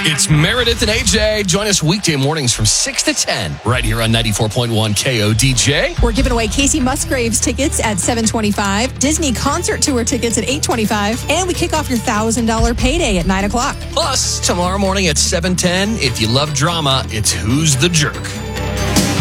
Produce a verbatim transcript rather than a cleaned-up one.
It's Meredith and A J. Join us weekday mornings from six to ten right here on ninety-four point one K O D J. We're giving away Casey Musgraves tickets at seven twenty-five, Disney concert tour tickets at eight twenty-five, and we kick off your one thousand dollars payday at nine o'clock. Plus, tomorrow morning at seven ten, if you love drama, it's Who's the Jerk?